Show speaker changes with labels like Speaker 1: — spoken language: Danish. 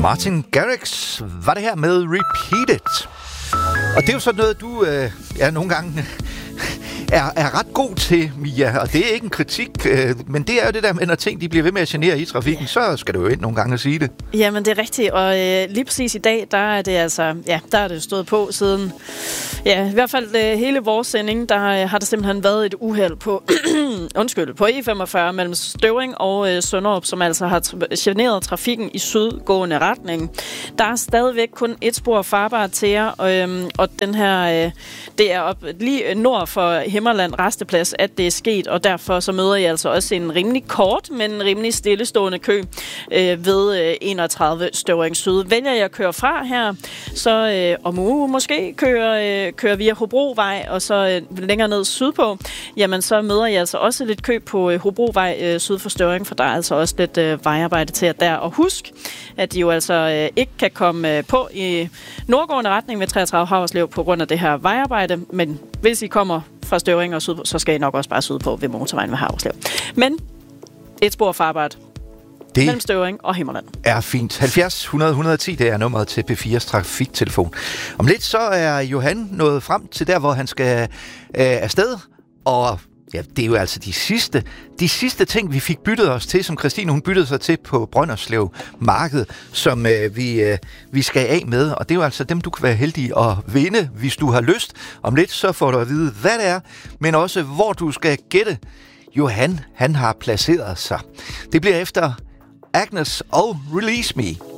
Speaker 1: Martin Garrix var det her med Repeat It. Og det er jo sådan noget, du nogle gange er ret god til, Mia. Og det er ikke en kritik, men det er jo det der med, når ting de bliver ved med at genere i trafikken, så skal du jo ind nogle gange og sige det.
Speaker 2: Jamen, det er rigtigt. Og lige præcis i dag, der er det altså, der er det stået på siden, i hvert fald hele vores sending, der har der simpelthen været et uheld på, på E45 mellem Støvring og Sønderup, som altså har generet trafikken i sydgående retning. Der er stadigvæk kun et spor farbart til jer, og den her, det er op lige nord for Himmerland Resteplads, at det er sket, og derfor så møder I altså også en rimelig kort, men rimelig stillestående kø ved 31 Støvring Syd. Vælger jeg at køre fra her, så om uge måske kører via Hobrovej, og så længere ned sydpå, jamen så møder jeg altså også lidt kø på Hobrovej syd for Støvring, for der er altså også lidt vejarbejde til jer der. Og husk, at de jo altså ikke kan komme på i nordgående retning ved 33 Haverslev på grund af det her vejarbejde, men hvis I kommer fra Støvring og sydpå, så skal I nok også bare sydpå ved motorvejen ved Haverslev. Men et spor farbart mellem Støvring og Himmerland.
Speaker 1: Er fint. 70 100 110, det er nummeret til P4's trafiktelefon. Om lidt så er Johan nået frem til der, hvor han skal afsted, og ja, det er jo altså de sidste ting, vi fik byttet os til, som Christine hun byttede sig til på Brønderslev Marked, som vi skal af med. Og det er jo altså dem, du kan være heldig at vinde, hvis du har lyst. Om lidt så får du at vide, hvad det er, men også hvor du skal gætte. Johan, han har placeret sig. Det bliver efter Agnes og Release Me.